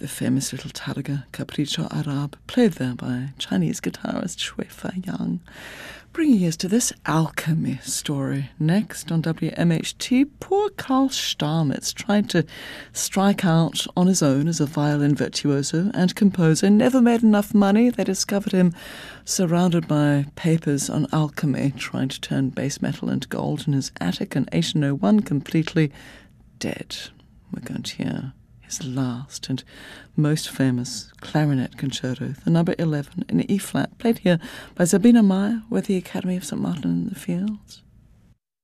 the famous little targa, Capriccio Arab, played there by Chinese guitarist Shui Fei-yang, bringing us to this alchemy story. Next on WMHT, poor Karl Stamitz tried to strike out on his own as a violin virtuoso and composer, never made enough money. They discovered him surrounded by papers on alchemy, trying to turn base metal into gold in his attic, and 1801 completely dead. We're going to hear his last and most famous clarinet concerto, the number 11 in E-flat, played here by Sabina Meyer with the Academy of St. Martin in the Fields.